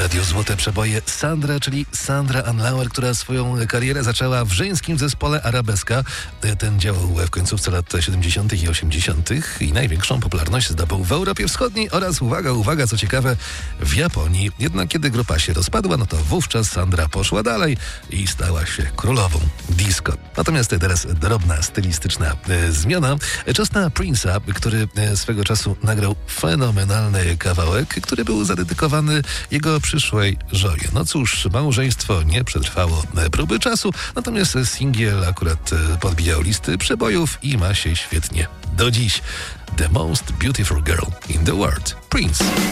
Radio Złote Przeboje Sandra, czyli Sandra Anlauer, która swoją karierę zaczęła w żeńskim zespole Arabeska. Ten działał w końcówce lat 70. i 80. i największą popularność zdobył w Europie Wschodniej oraz, uwaga, co ciekawe, w Japonii. Jednak kiedy grupa się rozpadła, no to wówczas Sandra poszła dalej i stała się królową disco. Natomiast teraz drobna stylistyczna zmiana. Czas na Prince'a, który swego czasu nagrał fenomenalny kawałek, który był zadedykowany jego przyszłej żonie. No cóż, małżeństwo nie przetrwało próby czasu, natomiast singiel akurat podbijał listy przebojów i ma się świetnie do dziś. The most beautiful girl in the world. Prince.